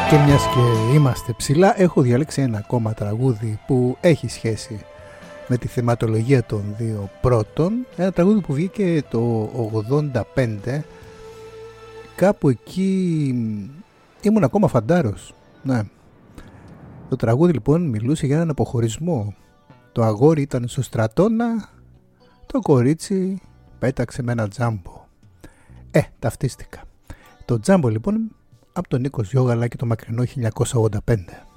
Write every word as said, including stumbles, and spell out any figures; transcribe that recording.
Και μιας και είμαστε ψηλά, έχω διαλέξει ένα ακόμα τραγούδι που έχει σχέση με τη θεματολογία των δύο πρώτων. Ένα τραγούδι που βγήκε το ογδόντα πέντε. Κάπου εκεί ήμουν ακόμα φαντάρος. Ναι. Το τραγούδι λοιπόν μιλούσε για έναν αποχωρισμό. Το αγόρι ήταν στο στρατόνα, το κορίτσι πέταξε με ένα τζάμπο. Ε, ταυτίστηκα. Το τζάμπο λοιπόν από τον Νίκο Γιώγαλα και το μακρινό χίλια εννιακόσια ογδόντα πέντε.